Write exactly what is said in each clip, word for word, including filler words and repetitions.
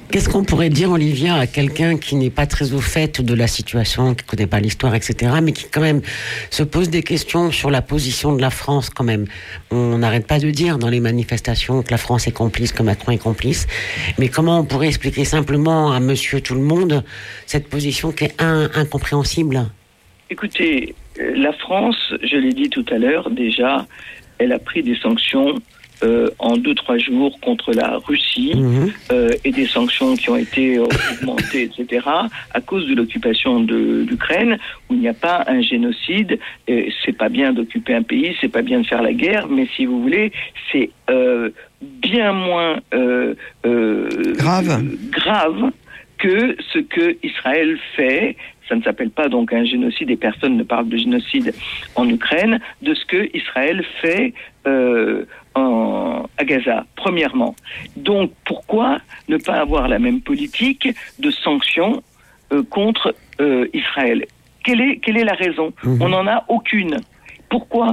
Qu'est-ce qu'on pourrait dire, Olivia, à quelqu'un qui n'est pas très au fait de la situation, qui ne connaît pas l'histoire, et cetera, mais qui quand même se pose des questions sur la position de la France quand même. On n'arrête pas de dire dans les manifestations que la France est complice, que Macron est complice, mais comment on pourrait expliquer simplement à monsieur tout le monde cette position qui est in- incompréhensible ? Écoutez, la France, je l'ai dit tout à l'heure, déjà, elle a pris des sanctions Euh, en deux, trois jours contre la Russie mmh. euh, et des sanctions qui ont été augmentées, et cetera, à cause de l'occupation de l'Ukraine, où il n'y a pas un génocide. Et c'est pas bien d'occuper un pays, c'est pas bien de faire la guerre, mais si vous voulez, c'est euh, bien moins euh, euh, grave. grave que ce que Israël fait. Ça ne s'appelle pas donc un génocide, et personne ne parle de génocide en Ukraine, de ce que Israël fait euh, en, à Gaza, premièrement. Donc pourquoi ne pas avoir la même politique de sanctions euh, contre euh, Israël ? Quelle est, quelle est la raison ? mmh. On n'en a aucune. Pourquoi ?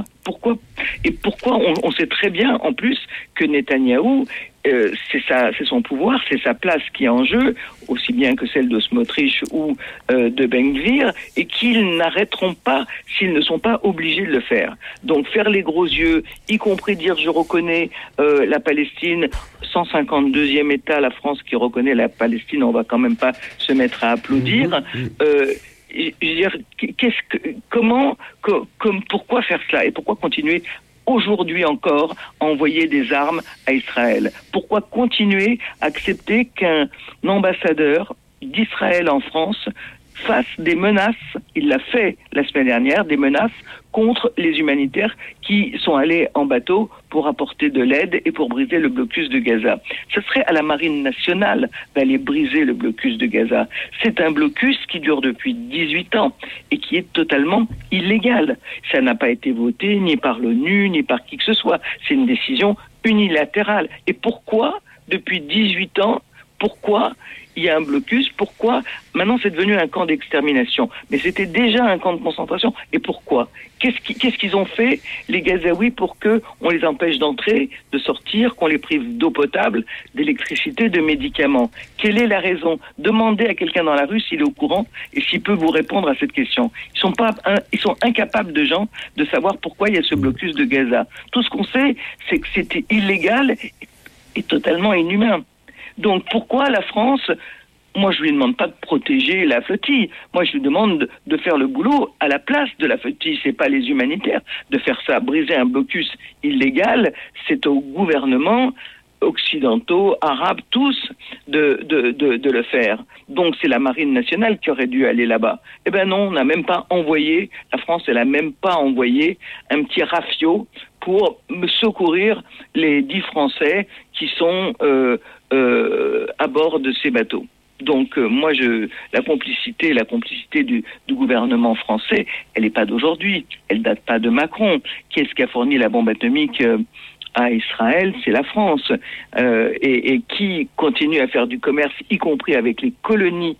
Pourquoi ? Et pourquoi on, on sait très bien, en plus, que Netanyahou, euh, c'est, sa, c'est son pouvoir, c'est sa place qui est en jeu, aussi bien que celle de Smotrich ou euh, de Ben Gvir, et qu'ils n'arrêteront pas s'ils ne sont pas obligés de le faire. Donc faire les gros yeux, y compris dire je reconnais euh, la Palestine, cent cinquante-deuxième État, la France qui reconnaît la Palestine, on va quand même pas se mettre à applaudir. Mmh. Euh, Je veux dire, qu'est-ce que, comment, que, comme, pourquoi faire cela et pourquoi continuer aujourd'hui encore à envoyer des armes à Israël ? Pourquoi continuer à accepter qu'un ambassadeur d'Israël en France fasse des menaces, il l'a fait la semaine dernière, des menaces contre les humanitaires qui sont allés en bateau pour apporter de l'aide et pour briser le blocus de Gaza. Ce serait à la Marine nationale d'aller briser le blocus de Gaza. C'est un blocus qui dure depuis dix-huit ans et qui est totalement illégal. Ça n'a pas été voté ni par l'ONU, ni par qui que ce soit. C'est une décision unilatérale. Et pourquoi, depuis dix-huit ans, pourquoi il y a un blocus? Pourquoi maintenant c'est devenu un camp d'extermination? Mais c'était déjà un camp de concentration. Et pourquoi? Qu'est-ce, qui, qu'est-ce qu'ils ont fait, les Gazaouis, pour qu'on les empêche d'entrer, de sortir, qu'on les prive d'eau potable, d'électricité, de médicaments? Quelle est la raison? Demandez à quelqu'un dans la rue s'il est au courant et s'il peut vous répondre à cette question. Ils sont, pas, un, ils sont incapables de gens de savoir pourquoi il y a ce blocus de Gaza. Tout ce qu'on sait, c'est que c'était illégal et totalement inhumain. Donc pourquoi la France, moi je lui demande pas de protéger la flottille, moi je lui demande de, de faire le boulot à la place de la flottille, c'est pas les humanitaires de faire ça, briser un blocus illégal, c'est au gouvernement occidentaux, arabes, tous, de, de, de, de le faire. Donc c'est la marine nationale qui aurait dû aller là-bas. Eh ben non, on n'a même pas envoyé, la France elle a même pas envoyé un petit rafio pour me secourir les dix Français qui sont euh, euh, à bord de ces bateaux. Donc euh, moi, je, la complicité, la complicité du, du gouvernement français, elle n'est pas d'aujourd'hui, elle date pas de Macron. Qui est-ce qui a fourni la bombe atomique euh, à Israël? C'est la France. Euh, et, et qui continue à faire du commerce, y compris avec les colonies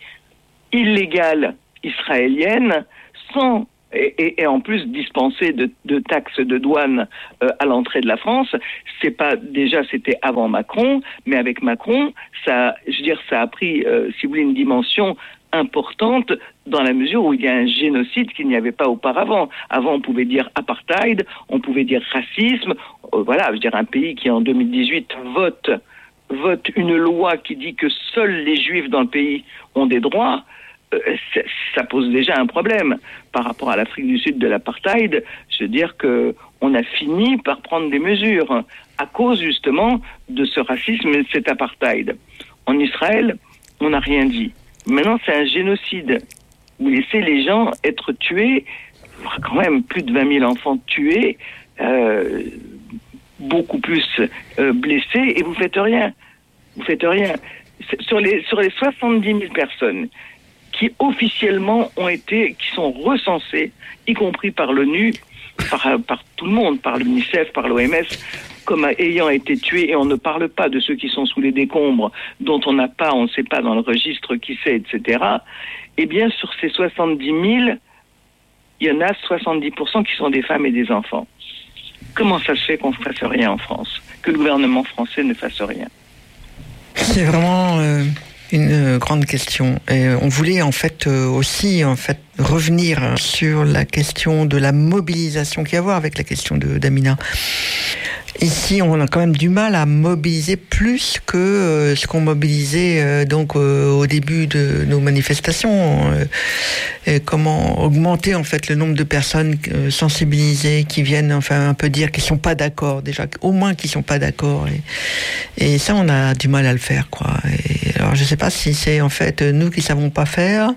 illégales israéliennes, sans Et, et, et en plus dispenser de, de taxes de douane euh, à l'entrée de la France. C'est pas déjà, c'était avant Macron, mais avec Macron, ça, je veux dire, ça a pris, euh, si vous voulez, une dimension importante dans la mesure où il y a un génocide qu'il n'y avait pas auparavant. Avant, on pouvait dire apartheid, on pouvait dire racisme. Euh, voilà, je veux dire, un pays qui en deux mille dix-huit vote vote une loi qui dit que seuls les Juifs dans le pays ont des droits. Euh, ça pose déjà un problème par rapport à l'Afrique du Sud de l'apartheid. Je veux dire que on a fini par prendre des mesures à cause justement de ce racisme et de cet apartheid. En Israël, on n'a rien dit. Maintenant, c'est un génocide. Vous laissez les gens être tués, quand même plus de vingt mille enfants tués, euh, beaucoup plus euh, blessés, et vous faites rien. Vous faites rien. Sur les sur les soixante-dix mille personnes qui officiellement ont été, qui sont recensés, y compris par l'ONU, par, par tout le monde, par l'UNICEF, par l'O M S, comme ayant été tués, et on ne parle pas de ceux qui sont sous les décombres, dont on n'a pas, on ne sait pas dans le registre qui c'est, et cetera. Eh bien, sur ces soixante-dix mille, il y en a soixante-dix pour cent qui sont des femmes et des enfants. Comment ça se fait qu'on ne fasse rien en France? Que le gouvernement français ne fasse rien? C'est vraiment... Euh... Une grande question. Et on voulait en fait aussi en fait revenir sur la question de la mobilisation qu'il y a à voir avec la question de d'Amina. Ici, on a quand même du mal à mobiliser plus que euh, ce qu'on mobilisait euh, donc euh, au début de nos manifestations. Euh, et comment augmenter en fait le nombre de personnes euh, sensibilisées qui viennent enfin un peu dire qu'ils sont pas d'accord déjà, au moins qu'ils sont pas d'accord. Et, et ça, on a du mal à le faire, quoi. Et alors, je sais pas si c'est en fait nous qui savons pas faire,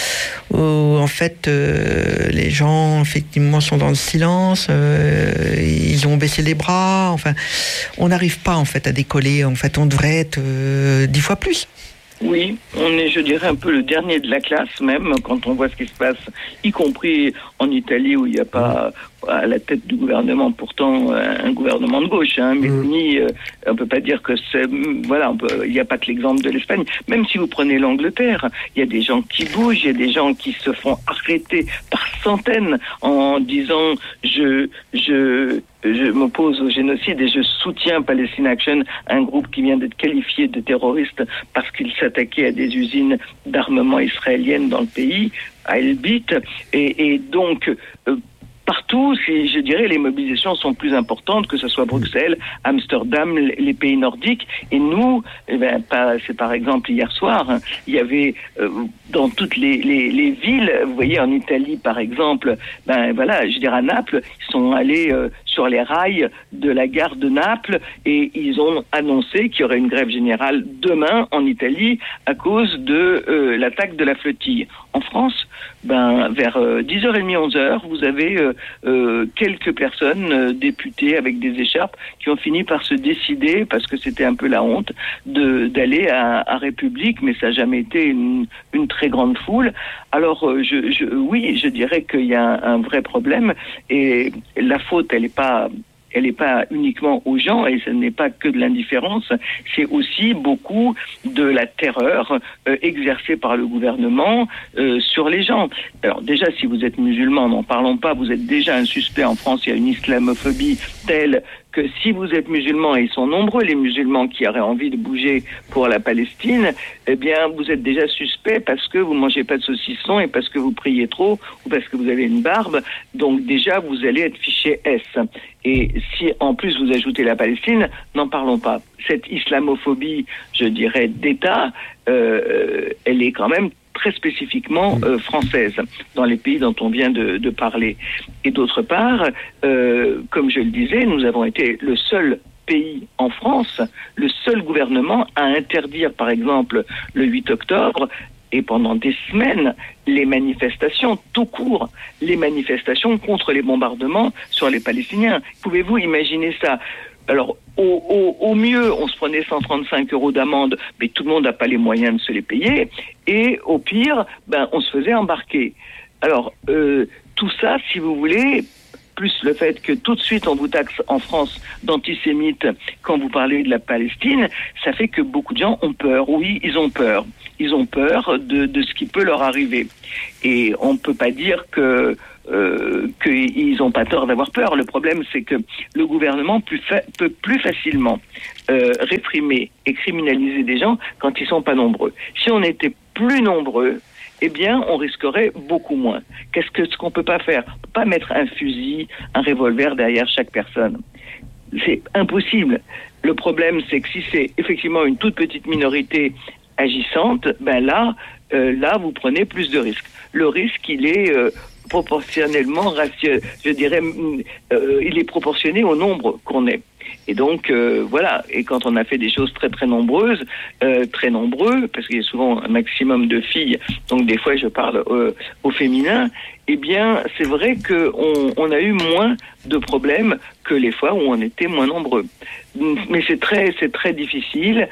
ou en fait euh, les gens effectivement sont dans le silence, euh, ils ont baissé les bras. Enfin, on n'arrive pas en fait à décoller. En fait, on devrait être euh, dix fois plus. Oui, on est, je dirais, un peu le dernier de la classe, même quand on voit ce qui se passe, y compris en Italie où il n'y a pas à la tête du gouvernement, pourtant un gouvernement de gauche, hein, mais mmh. ni, euh, on peut pas dire que c'est, voilà, il n'y a pas que l'exemple de l'Espagne. Même si vous prenez l'Angleterre, il y a des gens qui bougent, il y a des gens qui se font arrêter par centaines en disant je, je, je m'oppose au génocide et je soutiens Palestine Action, un groupe qui vient d'être qualifié de terroriste parce qu'il s'attaquait à des usines d'armement israéliennes dans le pays, à Elbit, et, et donc euh, partout, je dirais, les mobilisations sont plus importantes, que ce soit Bruxelles, Amsterdam, les pays nordiques. Et nous, eh ben, c'est par exemple hier soir, hein, il y avait euh, dans toutes les, les, les villes, vous voyez, en Italie par exemple, ben voilà, je dirais à Naples, ils sont allés euh, sur les rails de la gare de Naples et ils ont annoncé qu'il y aurait une grève générale demain en Italie à cause de euh, l'attaque de la flottille. En France, ben vers euh, dix heures trente, onze heures, vous avez euh, euh, quelques personnes, euh, députés avec des écharpes, qui ont fini par se décider, parce que c'était un peu la honte, de d'aller à, à République, mais ça n'a jamais été une, une très grande foule. Alors, euh, je, je, oui, je dirais qu'il y a un, un vrai problème, et la faute, elle n'est pas... elle n'est pas uniquement aux gens, et ce n'est pas que de l'indifférence, c'est aussi beaucoup de la terreur euh, exercée par le gouvernement euh, sur les gens. Alors déjà, si vous êtes musulman, n'en parlons pas, vous êtes déjà un suspect en France, il y a une islamophobie telle que si vous êtes musulman, et ils sont nombreux les musulmans qui auraient envie de bouger pour la Palestine, eh bien vous êtes déjà suspect parce que vous ne mangez pas de saucisson et parce que vous priez trop ou parce que vous avez une barbe, donc déjà vous allez être fiché S. Et si en plus vous ajoutez la Palestine, n'en parlons pas. Cette islamophobie, je dirais, d'État, euh, elle est quand même très spécifiquement euh, française dans les pays dont on vient de, de parler. Et d'autre part, euh, comme je le disais, nous avons été le seul pays en France, le seul gouvernement à interdire, par exemple, le huit octobre, et pendant des semaines, les manifestations, tout court, les manifestations contre les bombardements sur les Palestiniens. Pouvez-vous imaginer ça ? Alors, au, au, au mieux, on se prenait cent trente-cinq euros d'amende, mais tout le monde n'a pas les moyens de se les payer. Et au pire, ben, on se faisait embarquer. Alors, euh, tout ça, si vous voulez, plus le fait que tout de suite on vous taxe en France d'antisémite quand vous parlez de la Palestine, ça fait que beaucoup de gens ont peur. Oui, ils ont peur. Ils ont peur de, de ce qui peut leur arriver. Et on ne peut pas dire que Euh, qu'ils n'ont pas tort d'avoir peur. Le problème, c'est que le gouvernement peut, fa- peut plus facilement euh, réprimer et criminaliser des gens quand ils sont pas nombreux. Si on était plus nombreux, eh bien, on risquerait beaucoup moins. Qu'est-ce que ce qu'on peut pas faire ? On peut pas mettre un fusil, un revolver derrière chaque personne. C'est impossible. Le problème, c'est que si c'est effectivement une toute petite minorité agissante, ben là, euh, là, vous prenez plus de risques. Le risque, il est euh, proportionnellement rationnel, je dirais, euh, il est proportionné au nombre qu'on est. Et donc, euh, voilà. Et quand on a fait des choses très, très nombreuses, euh, très nombreux, parce qu'il y a souvent un maximum de filles, donc des fois je parle euh, au féminin, eh bien, c'est vrai qu'on on a eu moins de problèmes que les fois où on était moins nombreux. Mais c'est très, c'est très difficile,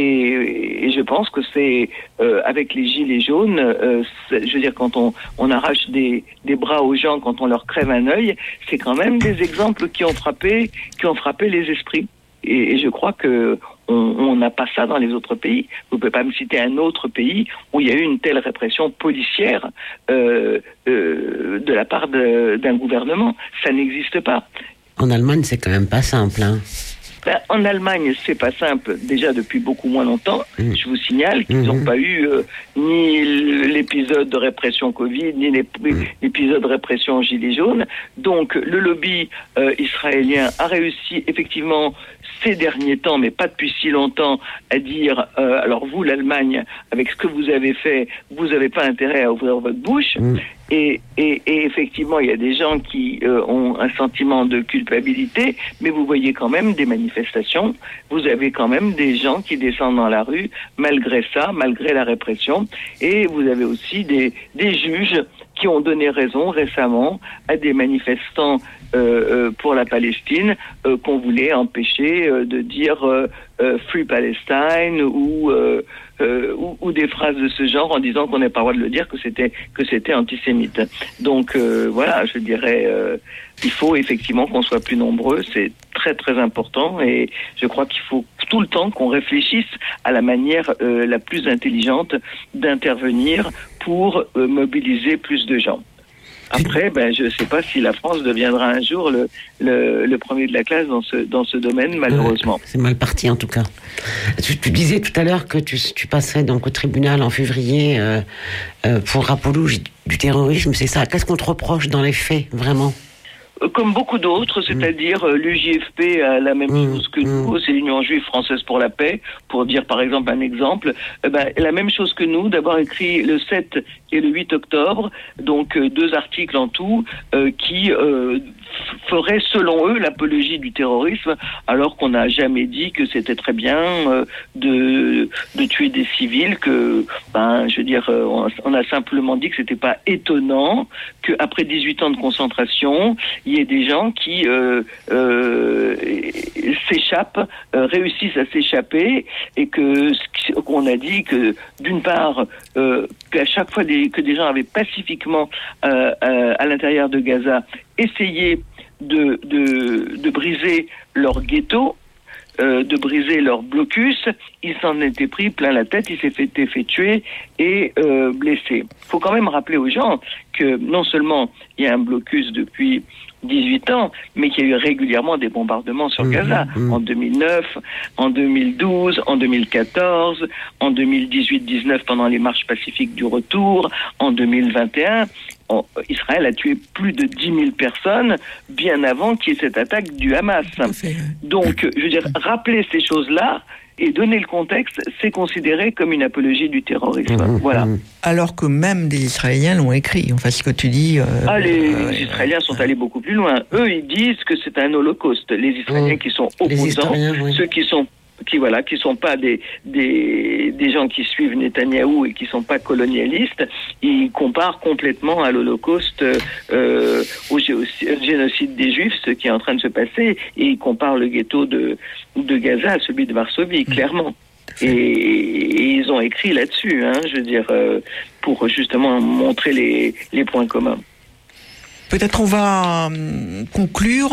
et, et je pense que c'est euh, avec les gilets jaunes, euh, je veux dire, quand on, on arrache des, des bras aux gens, quand on leur crève un œil, c'est quand même des exemples qui ont frappé, qui ont frappé les esprits. Et, et je crois que on n'a pas ça dans les autres pays. Vous ne pouvez pas me citer un autre pays où il y a eu une telle répression policière euh, euh, de la part de, d'un gouvernement. Ça n'existe pas. En Allemagne, c'est quand même pas simple, hein. Ben, en Allemagne, c'est pas simple, déjà depuis beaucoup moins longtemps. Mmh. Je vous signale qu'ils n'ont mmh. pas eu euh, ni l'épisode de répression Covid, ni l'épisode de répression Gilets jaunes. Donc, le lobby euh, israélien a réussi, effectivement, ces derniers temps, mais pas depuis si longtemps, à dire, euh, alors vous, l'Allemagne, avec ce que vous avez fait, vous n'avez pas intérêt à ouvrir votre bouche. Mmh. Et, et, et effectivement, il y a des gens qui euh, ont un sentiment de culpabilité, mais vous voyez quand même des manifestations, vous avez quand même des gens qui descendent dans la rue, malgré ça, malgré la répression, et vous avez aussi des, des juges qui ont donné raison récemment à des manifestants euh, euh, pour la Palestine euh, qu'on voulait empêcher euh, de dire euh, euh, Free Palestine ou, euh, euh, ou ou des phrases de ce genre en disant qu'on n'avait pas le droit de le dire, que c'était que c'était antisémite. Donc euh, voilà, je dirais euh, il faut effectivement qu'on soit plus nombreux, c'est très très important, et je crois qu'il faut tout le temps qu'on réfléchisse à la manière euh, la plus intelligente d'intervenir pour euh, mobiliser plus de gens. Après, ben, je ne sais pas si la France deviendra un jour le, le, le premier de la classe dans ce, dans ce domaine, malheureusement. Euh, c'est mal parti, en tout cas. Tu, tu disais tout à l'heure que tu, tu passerais donc au tribunal en février euh, euh, pour apologie du terrorisme, c'est ça. Qu'est-ce qu'on te reproche dans les faits, vraiment ? Comme beaucoup d'autres, c'est-à-dire mmh. l'U J F P a la même mmh. chose que nous, mmh. c'est l'Union juive française pour la paix, pour dire par exemple un exemple, eh ben, la même chose que nous, d'avoir écrit le sept et le huit octobre, donc euh, deux articles en tout, euh, qui euh, feraient selon eux l'apologie du terrorisme, alors qu'on n'a jamais dit que c'était très bien euh, de, de tuer des civils, que, ben, je veux dire, euh, on, on a simplement dit que c'était pas étonnant qu'après dix-huit ans de concentration, il y ait des gens qui euh, euh, s'échappent, euh, réussissent à s'échapper, et que ce qu'on a dit que d'une part euh, qu'à chaque fois des, que des gens avaient pacifiquement euh, euh, à l'intérieur de Gaza essayé de, de, de briser leur ghetto, euh, de briser leur blocus, ils s'en étaient pris plein la tête, ils s'étaient fait tuer et euh, blessés. Il faut quand même rappeler aux gens que non seulement il y a un blocus depuis dix-huit ans, mais qu'il y a eu régulièrement des bombardements sur Gaza, mmh, mmh. en deux mille neuf, en deux mille douze, en deux mille quatorze, en deux mille dix-huit dix-neuf pendant les marches pacifiques du retour, en deux mille vingt et un. On, Israël a tué plus de dix mille personnes bien avant qu'il y ait cette attaque du Hamas. Donc, je veux dire, rappeler ces choses-là et donner le contexte, c'est considéré comme une apologie du terrorisme. Mmh, voilà. Alors que même des Israéliens l'ont écrit. Enfin, ce que tu dis... Euh, ah, les, euh, les Israéliens euh, sont allés beaucoup plus loin. Eux, ils disent que c'est un holocauste. Les Israéliens mmh. qui sont opposants, oui. ceux qui sont qui voilà, qui sont pas des des des gens qui suivent Netanyahou et qui sont pas colonialistes, ils comparent complètement à l'Holocauste, euh, au génocide des Juifs, ce qui est en train de se passer, et ils comparent le ghetto de de Gaza à celui de Varsovie, clairement. Et, et ils ont écrit là-dessus, hein, je veux dire, euh, pour justement montrer les les points communs. Peut-être on va conclure.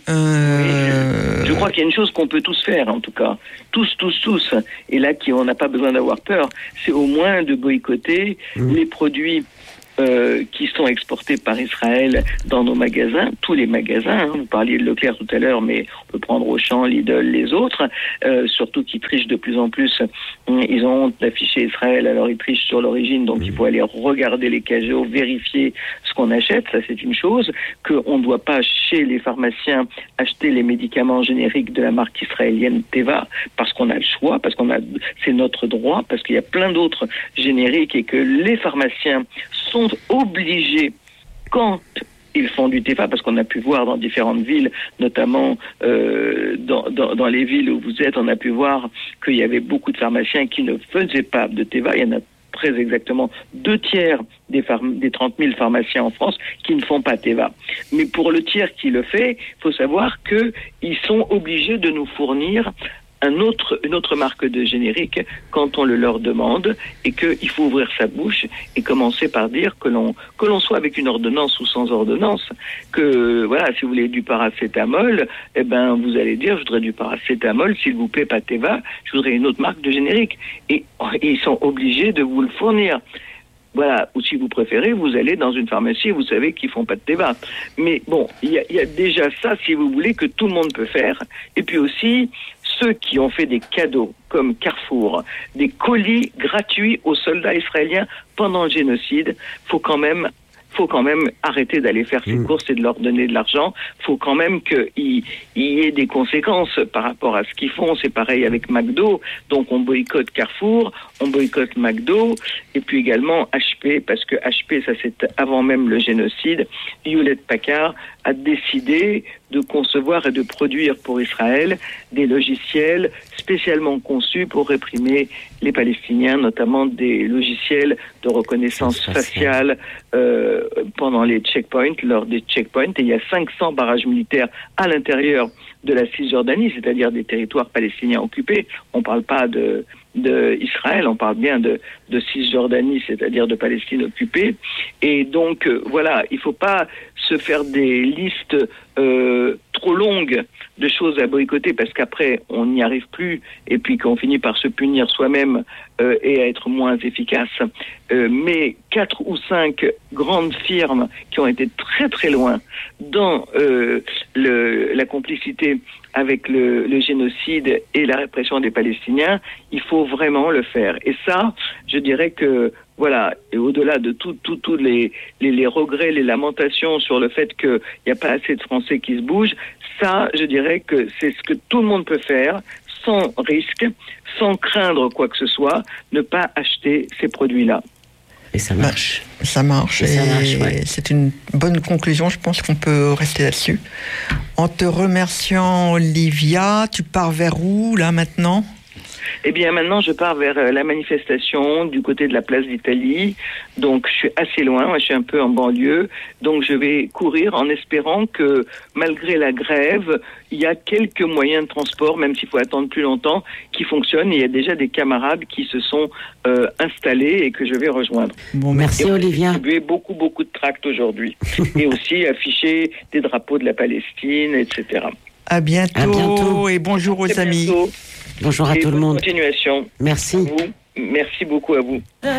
Euh... Oui, je, je crois qu'il y a une chose qu'on peut tous faire, en tout cas. Tous, tous, tous. Et là, qui, on n'a pas besoin d'avoir peur. C'est au moins de boycotter mmh. les produits euh, qui sont exportés par Israël dans nos magasins, tous les magasins. Hein. Vous parliez de Leclerc tout à l'heure, mais on peut prendre Auchan, Lidl, les autres. Euh, surtout qui trichent de plus en plus. Ils ont honte d'afficher Israël, alors ils trichent sur l'origine. Donc mmh. il faut aller regarder les cageos, vérifier ce qu'on achète. Ça, c'est une chose. Qu'on ne doit pas, chez les pharmaciens, acheter les médicaments génériques de la marque israélienne Teva, parce qu'on a le choix, parce qu'on a, c'est notre droit, parce qu'il y a plein d'autres génériques, et que les pharmaciens sont obligés, quand ils font du Teva, parce qu'on a pu voir dans différentes villes, notamment euh, dans, dans, dans les villes où vous êtes, on a pu voir qu'il y avait beaucoup de pharmaciens qui ne faisaient pas de Teva. Il y en a très exactement deux tiers des, pharm- des trente mille pharmaciens en France qui ne font pas Teva. Mais pour le tiers qui le fait, il faut savoir qu'ils sont obligés de nous fournir un autre, une autre marque de générique quand on le leur demande, et qu'il faut ouvrir sa bouche et commencer par dire que l'on, que l'on soit avec une ordonnance ou sans ordonnance, que voilà, si vous voulez du paracétamol, eh ben vous allez dire je voudrais du paracétamol, s'il vous plaît, pas Teva, je voudrais une autre marque de générique, et, et ils sont obligés de vous le fournir. Voilà, ou si vous préférez, vous allez dans une pharmacie et vous savez qu'ils font pas de débat. Mais bon, il y a, y a déjà ça, si vous voulez, que tout le monde peut faire. Et puis aussi, ceux qui ont fait des cadeaux, comme Carrefour, des colis gratuits aux soldats israéliens pendant le génocide, faut quand même... faut quand même arrêter d'aller faire ses mmh. courses et de leur donner de l'argent. Faut quand même qu'il y, y ait des conséquences par rapport à ce qu'ils font. C'est pareil avec McDo. Donc on boycotte Carrefour, on boycotte McDo, et puis également H P, parce que H P, ça c'est avant même le génocide, Hewlett-Packard a décidé de concevoir et de produire pour Israël des logiciels spécialement conçus pour réprimer les Palestiniens, notamment des logiciels de reconnaissance faciale euh, pendant les checkpoints, lors des checkpoints. Et il y a cinq cents barrages militaires à l'intérieur de la Cisjordanie, c'est-à-dire des territoires palestiniens occupés. On ne parle pas de, de Israël, on parle bien de, de Cisjordanie, c'est-à-dire de Palestine occupée. Et donc, euh, voilà, il ne faut pas se faire des listes euh, trop longues de choses à boycotter, parce qu'après, on n'y arrive plus, et puis qu'on finit par se punir soi-même euh, et à être moins efficace. Euh, mais quatre ou cinq grandes firmes qui ont été très très loin dans euh, le, la complicité avec le, le génocide et la répression des Palestiniens, il faut vraiment le faire. Et ça, je dirais que, voilà, et au-delà de tous tout, tout les, les, les regrets, les lamentations sur le fait qu'il n'y a pas assez de Français qui se bougent, ça, je dirais que c'est ce que tout le monde peut faire, sans risque, sans craindre quoi que ce soit, ne pas acheter ces produits-là. Et ça marche. Bah, ça marche. Et, et ça marche, ouais. C'est une bonne conclusion. Je pense qu'on peut rester là-dessus. En te remerciant, Olivia, tu pars vers où, là, maintenant ? Eh bien, maintenant, je pars vers la manifestation du côté de la place d'Italie. Donc, je suis assez loin. Moi, je suis un peu en banlieue. Donc, je vais courir en espérant que, malgré la grève, il y a quelques moyens de transport, même s'il faut attendre plus longtemps, qui fonctionnent. Et il y a déjà des camarades qui se sont euh, installés et que je vais rejoindre. Bon, merci, et on Olivia. J'ai distribué beaucoup, beaucoup de tracts aujourd'hui. Et aussi afficher des drapeaux de la Palestine, et cetera. À bientôt, à bientôt. Et bonjour aux à amis. Bientôt. Bonjour à et tout le monde. Continuation. Merci. Vous. Merci beaucoup à vous.